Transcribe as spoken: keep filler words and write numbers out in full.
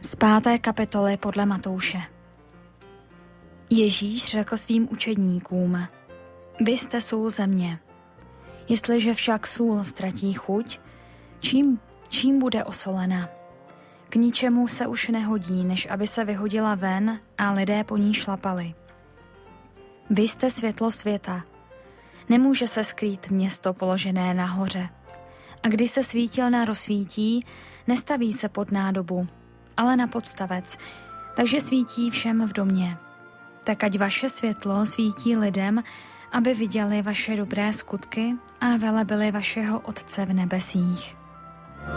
Z páté kapitoly podle Matouše. Ježíš řekl svým učedníkům: Vy jste sůl země. Jestliže však sůl ztratí chuť, čím, čím bude osolena? K ničemu se už nehodí, než aby se vyhodila ven a lidé po ní šlapali. Vy jste světlo světa. Nemůže se skrýt město položené nahoře. A když se svítilna rozsvítí, nestaví se pod nádobu, ale na podstavec, takže svítí všem v domě. Tak ať vaše světlo svítí lidem, aby viděli vaše dobré skutky a velebili vašeho Otce v nebesích.